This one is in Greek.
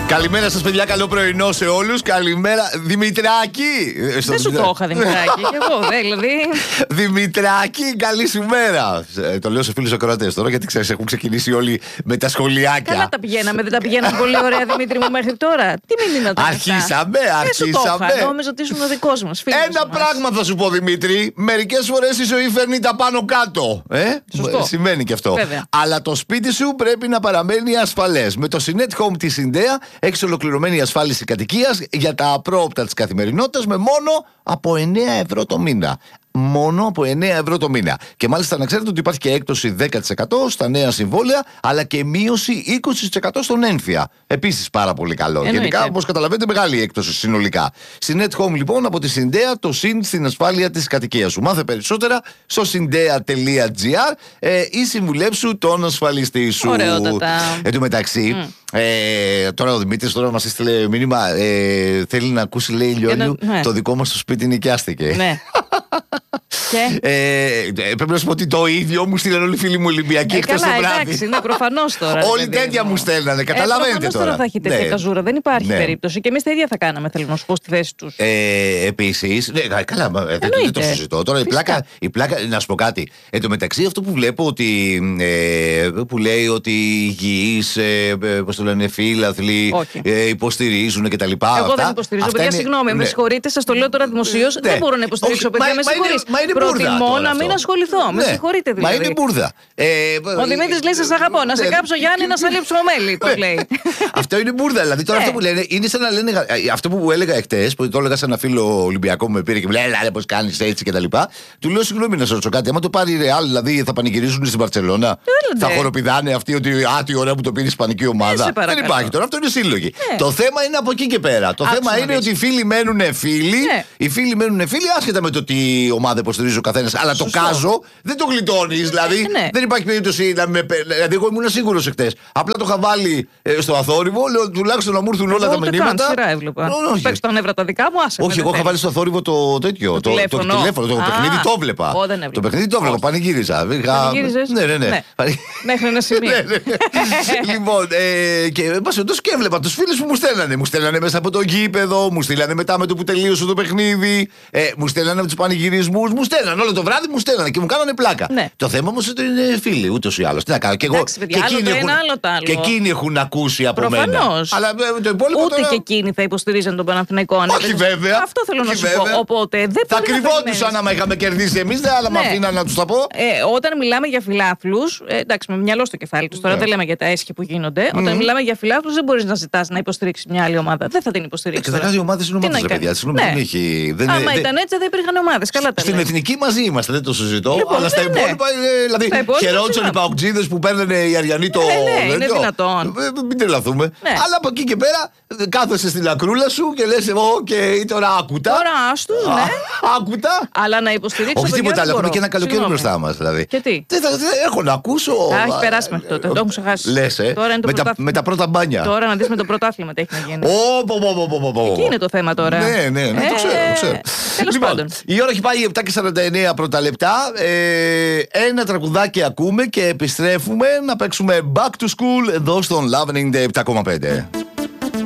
Καλημέρα σας, παιδιά. Καλό πρωινό σε όλους. Καλημέρα, Δημητράκη. Δεν σου το είχα, Δημητράκη. Και εγώ, δηλαδή. Δημητράκη, καλή σου μέρα. Το λέω σε φίλους ακροατές τώρα, γιατί ξέρεις, έχουν ξεκινήσει όλοι με τα σχολιάκια. Καλά τα πηγαίναμε, δεν τα πηγαίναμε πολύ ωραία, Δημήτρη μου, μέχρι τώρα. Τι μηνύματα. Αρχίσαμε. Νόμιζα ότι ήσουν ο δικός μας. Ένα πράγμα θα σου πω, Δημήτρη. Μερικές φορές η ζωή φέρνει τα πάνω κάτω. Σωστό. Σημαίνει και αυτό. Βέβαια. Αλλά το σπίτι σου πρέπει να παραμένει ασφαλές. Με το Synet Home της Syndea έχεις ολοκληρωμένη ασφάλιση κατοικίας για τα απρόοπτα της καθημερινότητας με μόνο από 9 ευρώ το μήνα. Μόνο από 9 ευρώ το μήνα. Και μάλιστα να ξέρετε ότι υπάρχει και έκπτωση 10% στα νέα συμβόλαια, αλλά και μείωση 20% στον έμφυα. Επίσης πάρα πολύ καλό. Εννοείται. Γενικά, όπως καταλαβαίνετε, μεγάλη έκπτωση συνολικά. Synet Home λοιπόν από τη Syndea, το συν στην ασφάλεια της κατοικίας σου. Μάθε περισσότερα στο syndea.gr ή συμβουλέψου τον ασφαλιστή σου. Ωραιότατα. Εν τω μεταξύ, τώρα ο Δημήτρης τώρα μας έστειλε μήνυμα. Θέλει να ακούσει, λέει, Λιόλιου, το δικό μας το σπίτι νοικιάστηκε. Ναι. Και... πρέπει να σου πω ότι το ίδιο μου στείλαν όλοι οι φίλοι μου Ολυμπιακοί χτες το βράδυ. Εντάξει, είναι προφανώς τώρα. Όλοι τέτοια μου στέλνανε, καταλαβαίνετε τώρα. Τώρα θα έχει τέτοια καζούρα, δεν υπάρχει περίπτωση. Και εμείς τα ίδια θα κάναμε, θέλω να σου πω, στη θέση τους. Επίσης, καλά, δεν το συζητώ. Τώρα η πλάκα, να σου πω κάτι. Εν τω μεταξύ, αυτό που βλέπω ότι. Που λέει ότι οι υγιείς, πώς το λένε, φίλαθλοι, υποστηρίζουν κτλ. Εγώ δεν υποστηρίζω. Παιδιά, συγγνώμη, με συγχωρείτε, σας το λέω τώρα δημοσίως. Δεν μπορώ να υποστηρίξω, παιδιά, με συγχωρείς. Προτιμώ να μην ασχοληθώ. Με συγχωρείτε δηλαδή. Μα είναι μπουρδα. Ο Δημήτρης λέει: σας αγαπώ. Να σε κάψω, Γιάννη, να σε λείψω μέλι. Πώς λέει. Αυτό είναι μπουρδα. Δηλαδή τώρα αυτό που λένε είναι σαν να λένε. Αυτό που έλεγα εχθές, που το έλεγα σε ένα φίλο Ολυμπιακό που με πήρε και μου λέει: Ελά, πώς κάνεις έτσι κτλ. Του λέω: συγγνώμη να σα ρωτήσω κάτι. Άμα το πάρει η Real, δηλαδή θα πανηγυρίζουν στην Μπαρτσελώνα. Θα χοροπηδάνε αυτοί ότι τι ωραία που το πήρε η Ισπανική ομάδα. Δεν υπάρχει τώρα. Αυτό είναι σύλλογοι. Το θέμα είναι από εκεί και πέρα. Το θέμα είναι ότι οι φίλοι μένουν φίλοι. Οι φίλοι μένουν φίλοι άσχετα με το τι ομάδα υποστηρίζει ο καθένας. Αλλά το κάζο δεν το γλιτώνεις. Δηλαδή δεν υπάρχει περίπτωση να με. Δηλαδή, εγώ ήμουν σίγουρος εχθές. Απλά το είχα βάλει στο αθόρυβο. Λέω τουλάχιστον να μου έρθουν όλα τα μηνύματα. Σειρά έβλεπα. Παίξω τα νεύρα τα δικά μου, άσε. Όχι, εγώ είχα βάλει στο αθόρυβο το τέτοιο. Το τηλέφωνο. Το παιχνίδι το έβλεπα. Το παιχνίδι το έβλεπα. Πανηγύριζα. Ναι. Μέχρι ένα σημείο. Λοιπόν, και πασχετός και έβλεπα τους φίλους που μου στέλνανε. Μου στέλνανε μέσα από το γήπεδο, μου στέλνανε μετά με το που τελείωσε το παιχνίδι, μου στέλνανε από τους πανηγυρισμούς, μου στέλνανε όλο το βράδυ, μου στέλνανε και μου κάνανε πλάκα. Ναι. Το θέμα όμως είναι φίλοι, ούτως ή άλλως. Τι να κάνω. Και εγώ. Και εκείνοι έχουν ακούσει από μένα. Αλλά το υπόλοιπο. Ούτε και εκείνοι θα υποστηρίζαν τον Παναθηναϊκό. Όχι, βέβαια. Αυτό θέλω να σου πω. Οπότε δεν θα κρυβόντουσαν άμα είχαμε κερδίσει εμείς, αλλά με αφήναν να τους τα πω. Όταν μιλάμε για φιλάθλους, εντάξει, με μυαλό στο κεφάλι τους, τώρα δεν λέμε για τα έσχη που γίνονται. Όταν μιλάμε για φιλάθλους, δεν μπορείς να ζητάς να υποστηρίξει μια άλλη ομάδα. Δεν θα την υποστηρίξει. Καταρχάς οι ομάδες είναι ομάδες, παιδιά. Άμα ήταν έτσι, δεν υπήρχαν ομάδες. Καλά τα στην εθνική μαζί είμαστε, δεν το συζητώ. Αλλά στα υπόλοιπα, δηλαδή χαιρόντουσαν οι παουτζίδες που παίρνανε οι Αριανοί το. Ναι, είναι δυνατόν. Μην τρελαθούμε. Αλλά από εκεί και πέρα κάθεσαι στην ακρούλα σου και λες εγώ και τώρα άκουτα. Τώρα άστου, ναι. Άκουτα. Αλλά να υποστηρίξω. Όχι τίποτα άλλο. Έχουμε και ένα καλοκαίρι μπροστά μας. Και τι. Έχω να ακούσω. Έχει περάσει μέχρι τότε. Το έχουν ξεχάσει. Λες, με τα πρώτα μπάνια. Τώρα να δεις με το πρωτάθλημα τι έχει να γίνει. Εκεί είναι το θέμα τώρα. Ναι, το ξέρω. Τέλος πάντων. Η ώρα έχει πάει 7:49 πρώτα λεπτά. Ένα τραγουδάκι ακούμε και επιστρέφουμε να παίξουμε Back to School εδώ στον Love 97,5.